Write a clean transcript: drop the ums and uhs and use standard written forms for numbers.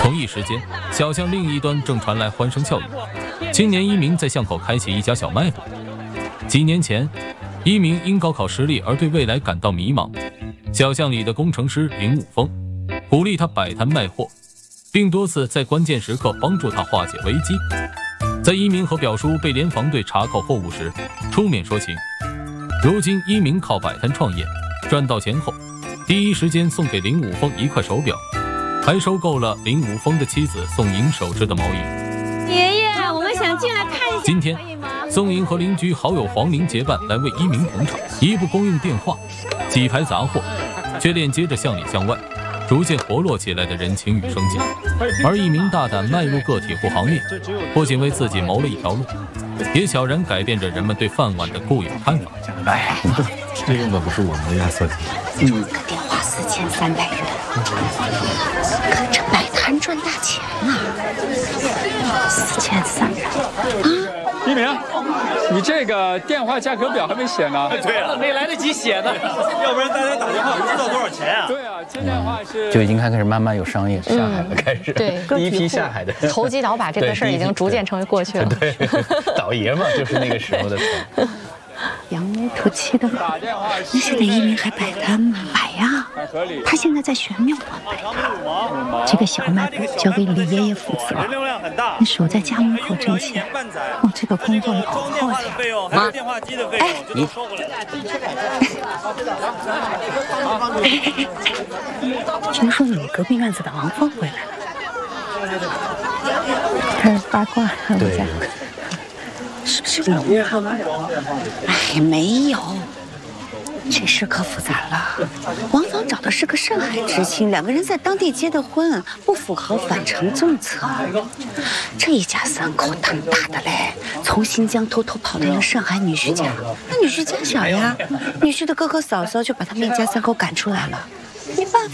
同一时间，小巷另一端正传来欢声笑语。青年一鸣在巷口开启一家小卖部。几年前，一鸣因高考失利而对未来感到迷茫。小巷里的工程师林武峰鼓励他摆摊卖货，并多次在关键时刻帮助他化解危机。在一鸣和表叔被联防队查扣货物时，出面说情。如今一鸣靠摆摊创业，赚到钱后，第一时间送给林武峰一块手表，还收购了林武峰的妻子宋莹手制的毛衣。 爷爷，我们想进来看一下。 今天，宋莹和邻居好友黄玲结伴来为一鸣捧场，一部公用电话，几排杂货，却链接着巷里巷外逐渐活络起来的人情与生计。而一鸣大胆迈入个体户行列，不仅为自己谋了一条路，也悄然改变着人们对饭碗的固有看法。 哎，这根本不是我们的压缩机。 充个电话4300元，可这摆摊赚大钱啊！4300啊！ 一鸣，你这个电话价格表还没写呢？ 对啊，没来得及写呢，要不然大家打电话不知道多少钱啊？ 对啊，接电话是就已经开始慢慢有商业下海了，开始对， 第一批下海的投机倒把这个事儿已经逐渐成为过去了。 对，倒爷嘛，就是那个时候的词。 扬眉吐气的嘛，那现在一鸣还摆摊吗？摆呀！他现在在玄妙馆摆摊，这个小卖部交给李爷爷负责。你守在家门口挣钱，哦，这个工作好好的。妈，哎，你，听说你们隔壁院子的王峰回来了，开始八卦他们家。是不是龙啊？哎，没有，这事可复杂了。王芳找的是个上海知青，两个人在当地结的婚，不符合返程政策。这一家三口胆大的嘞，从新疆偷偷跑到了上海女婿家。那女婿家小呀，女婿的哥哥嫂嫂就把他们一家三口赶出来了，没办法。